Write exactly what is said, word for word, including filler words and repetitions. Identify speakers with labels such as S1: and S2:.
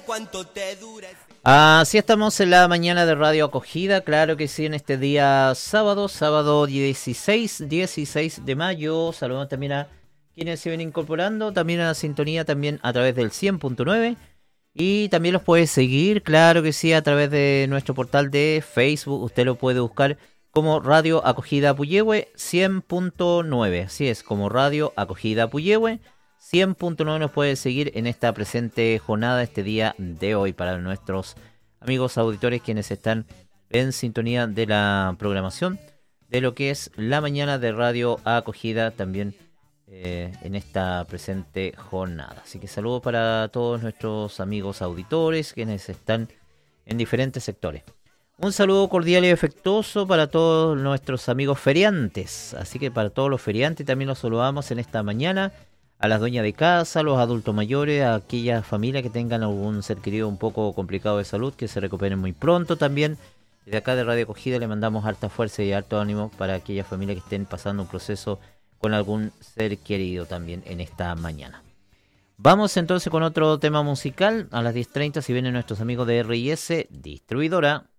S1: cuánto te dura.
S2: Así estamos en la mañana de Radio Acogida, claro que sí, en este día sábado, sábado dieciséis, dieciséis de mayo. Saludamos también a quienes se ven incorporando, también a la sintonía, también a través del cien punto nueve. Y también los puede seguir, claro que sí, a través de nuestro portal de Facebook. Usted lo puede buscar como Radio Acogida Puyehue cien punto nueve. Así es, como Radio Acogida Puyehue cien punto nueve nos puede seguir en esta presente jornada, este día de hoy, para nuestros amigos auditores quienes están en sintonía de la programación de lo que es la mañana de Radio Acogida también eh, en esta presente jornada. Así que saludos para todos nuestros amigos auditores quienes están en diferentes sectores. Un saludo cordial y afectuoso para todos nuestros amigos feriantes. Así que para todos los feriantes también los saludamos en esta mañana. A las dueñas de casa, a los adultos mayores, a aquellas familias que tengan algún ser querido un poco complicado de salud, que se recuperen muy pronto también. Desde acá de Radio Acogida le mandamos harta fuerza y harto ánimo para aquellas familias que estén pasando un proceso con algún ser querido también en esta mañana. Vamos entonces con otro tema musical. A las diez treinta si vienen nuestros amigos de R I S Distribuidora.